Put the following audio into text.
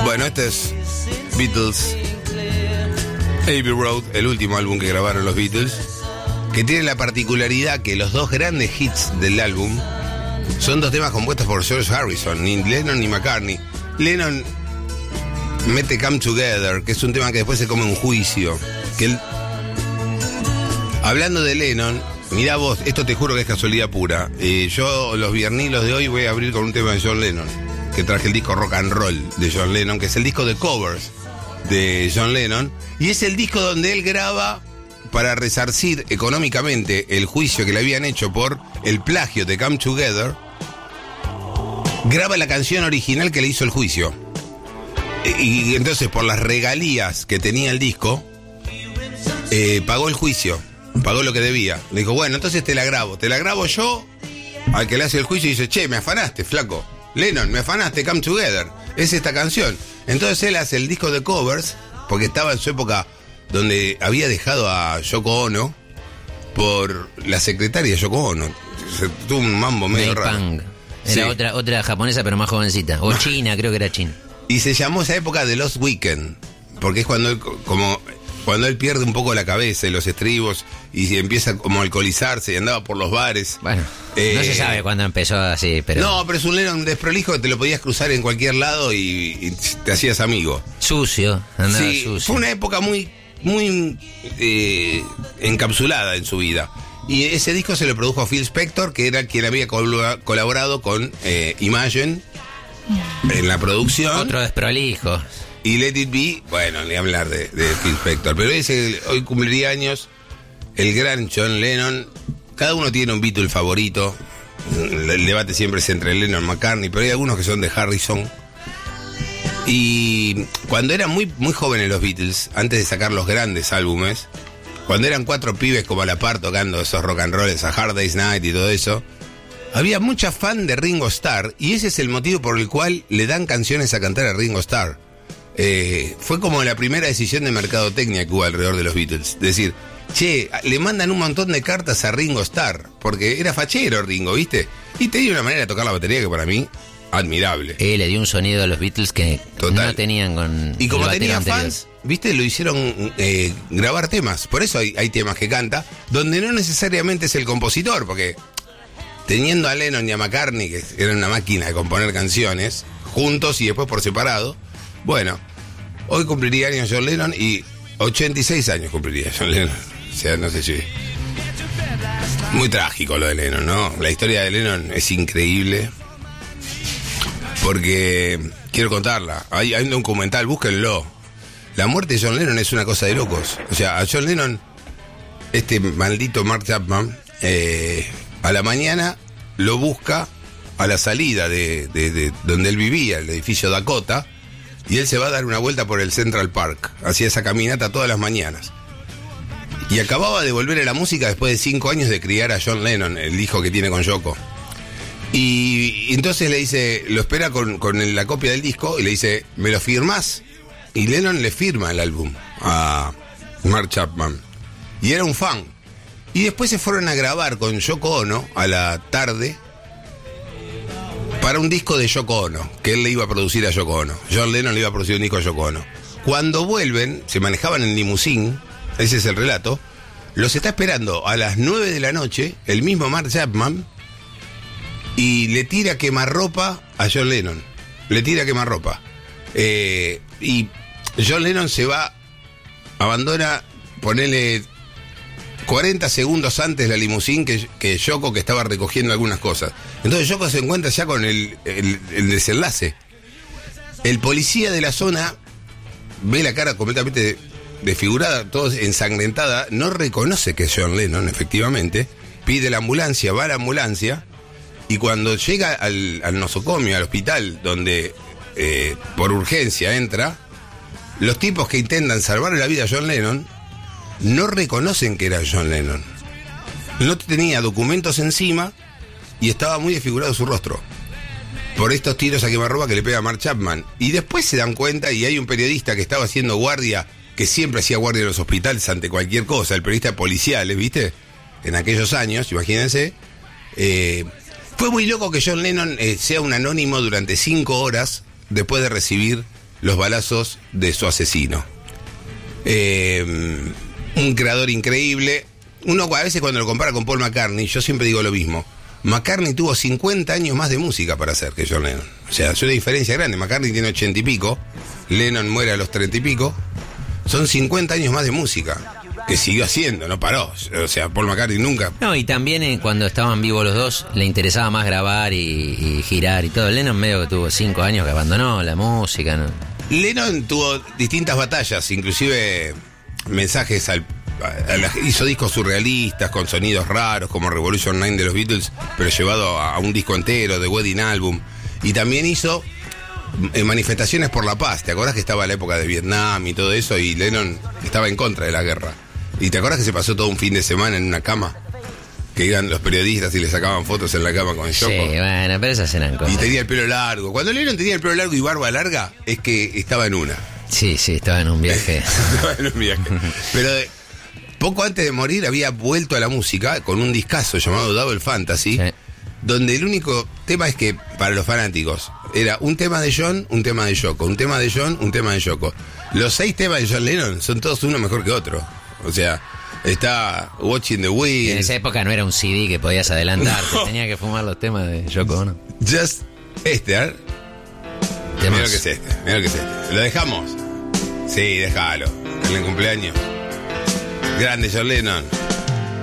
Bueno, este es Beatles Abbey Road, el último álbum que grabaron los Beatles, que tiene la particularidad que los dos grandes hits del álbum son dos temas compuestos por George Harrison, ni Lennon ni McCartney. Lennon mete Come Together, que es un tema que después se come un juicio. Que él... Hablando de Lennon, mirá vos, esto te juro que es casualidad pura. Yo los viernilos de hoy voy a abrir con un tema de John Lennon, que traje el disco Rock and Roll de John Lennon, que es el disco de covers de John Lennon, y es el disco donde él graba para resarcir económicamente el juicio que le habían hecho por el plagio de Come Together. Graba la canción original que le hizo el juicio, y entonces por las regalías que tenía el disco pagó el juicio, pagó lo que debía. Le dijo, bueno, entonces te la grabo yo al que le hace el juicio, y dice, che, me afanaste, flaco Lennon, me afanaste, Come Together, es esta canción. Entonces él hace el disco de covers, porque estaba en su época donde había dejado a Yoko Ono por la secretaria Yoko Ono. Se tuvo un mambo medio raro. Pang. Era sí. otra japonesa, pero más jovencita. O china, creo que era china. Y se llamó esa época The Lost Weekend, porque es cuando él pierde un poco la cabeza y los estribos y empieza como a alcoholizarse y andaba por los bares. Bueno, no se sabe cuándo empezó así, pero... No, pero es un Lennon desprolijo que te lo podías cruzar en cualquier lado y te hacías amigo. Sucio, andaba sucio. Fue una época muy encapsulada en su vida. Y ese disco se lo produjo a Phil Spector, que era quien había colaborado con Imagine en la producción. Otro desprolijo. Y Let It Be, bueno, ni hablar de Phil Spector. Pero hoy cumpliría años el gran John Lennon. Cada uno tiene un Beatle favorito. El debate siempre es entre Lennon y McCartney, pero hay algunos que son de Harrison. Y cuando eran muy, muy jóvenes los Beatles, antes de sacar los grandes álbumes, cuando eran 4 pibes como a la par tocando esos rock and rolls, a Hard Day's Night y todo eso, había mucha fan de Ringo Starr, y ese es el motivo por el cual le dan canciones a cantar a Ringo Starr. Fue como la primera decisión de mercadotecnia que hubo alrededor de los Beatles. Es decir, che, le mandan un montón de cartas a Ringo Starr, porque era fachero Ringo, ¿viste? Y tenía una manera de tocar la batería que para mí, admirable. Le dio un sonido a los Beatles que total no tenían con... Y como tenía fans, ¿viste? Lo hicieron grabar temas. Por eso hay temas que canta, donde no necesariamente es el compositor, porque teniendo a Lennon y a McCartney, que eran una máquina de componer canciones, juntos y después por separado, bueno, hoy cumpliría años John Lennon y 86 años cumpliría John Lennon. O sea, no sé si... Muy trágico lo de Lennon, ¿no? La historia de Lennon es increíble, porque quiero contarla. Hay un documental, búsquenlo. La muerte de John Lennon es una cosa de locos. O sea, a John Lennon, este maldito Mark Chapman, a la mañana lo busca a la salida de donde él vivía, el edificio Dakota, y él se va a dar una vuelta por el Central Park. Hacía esa caminata todas las mañanas. Y acababa de volver a la música después de 5 años de criar a John Lennon, el hijo que tiene con Yoko. Y entonces le dice, lo espera con la copia del disco y le dice, ¿me lo firmás? Y Lennon le firma el álbum a Mark Chapman. Y era un fan. Y después se fueron a grabar con Yoko Ono a la tarde para un disco de Yoko Ono, que él le iba a producir a Yoko Ono. John Lennon le iba a producir un disco a Yoko Ono. Cuando vuelven, se manejaban en limusín, ese es el relato, los está esperando a las 9 de la noche el mismo Mark Chapman, y le tira quemarropa a John Lennon. Le tira quemarropa. Y John Lennon se va, abandona, ponele 40 segundos antes la limusín que Yoko, que estaba recogiendo algunas cosas. Entonces Yoko se encuentra ya con el desenlace. El policía de la zona ve la cara completamente desfigurada, todo ensangrentada, no reconoce que es John Lennon, efectivamente, pide la ambulancia, va a la ambulancia, y cuando llega al nosocomio, al hospital, donde por urgencia entra, los tipos que intentan salvarle la vida a John Lennon no reconocen que era John Lennon. No tenía documentos encima y estaba muy desfigurado su rostro por estos tiros a quemarropa que le pega a Mark Chapman. Y después se dan cuenta, y hay un periodista que estaba haciendo guardia, que siempre hacía guardia en los hospitales ante cualquier cosa, el periodista policial, ¿viste? En aquellos años, imagínense. Fue muy loco que John Lennon sea un anónimo durante 5 horas después de recibir los balazos de su asesino. Un creador increíble. Uno a veces cuando lo compara con Paul McCartney, yo siempre digo lo mismo. McCartney tuvo 50 años más de música para hacer que John Lennon. O sea, es una diferencia grande. McCartney tiene 80 y pico, Lennon muere a los 30 y pico. Son 50 años más de música que siguió haciendo, no paró. O sea, Paul McCartney nunca. No, y también cuando estaban vivos los dos, le interesaba más grabar y girar y todo. Lennon medio que tuvo 5 años que abandonó la música, ¿no? Lennon tuvo distintas batallas, inclusive mensajes hizo discos surrealistas con sonidos raros como Revolution 9 de los Beatles, pero llevado a un disco entero de Wedding Album. Y también hizo manifestaciones por la paz. ¿Te acordás que estaba la época de Vietnam y todo eso? Y Lennon estaba en contra de la guerra. ¿Y te acordás que se pasó todo un fin de semana en una cama? Que iban los periodistas y le sacaban fotos en la cama con Yoko. Sí, bueno, pero esas eran cosas. Y tenía el pelo largo. Cuando Lennon tenía el pelo largo y barba larga, es que estaba en una. Sí, estaba en un viaje. Estaba en un viaje. Pero poco antes de morir había vuelto a la música con un discazo llamado Double Fantasy, sí, donde el único tema es que, para los fanáticos, era un tema de John, un tema de Yoko, un tema de John, un tema de Yoko. Los 6 temas de John Lennon son todos uno mejor que otro. O sea, está Watching the Wind. En esa época no era un CD que podías adelantarte, no. Tenía que fumar los temas de Yoko, ¿no? Just este, mira lo que es este, mira lo que es este. ¿Lo dejamos? Sí, déjalo. En el cumpleaños. Grande John Lennon.